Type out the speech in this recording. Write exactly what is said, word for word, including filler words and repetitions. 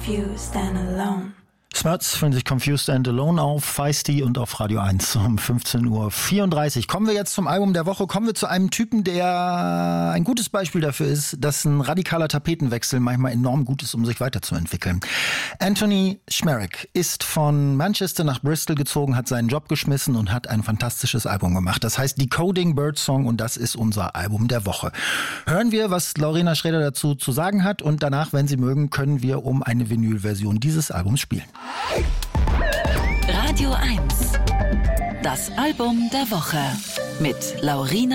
confused and alone. Smuts fühlen sich Confused and Alone auf Feisty und auf Radio eins um fünfzehn Uhr vierunddreißig. Kommen wir jetzt zum Album der Woche. Kommen wir zu einem Typen, der ein gutes Beispiel dafür ist, dass ein radikaler Tapetenwechsel manchmal enorm gut ist, um sich weiterzuentwickeln. Anthony Szmarek ist von Manchester nach Bristol gezogen, hat seinen Job geschmissen und hat ein fantastisches Album gemacht. Das heißt Decoding Birdsong und das ist unser Album der Woche. Hören wir, was Laurena Schraeder dazu zu sagen hat und danach, wenn Sie mögen, können wir um eine Vinylversion dieses Albums spielen. Radio eins. Das Album der Woche mit Laurena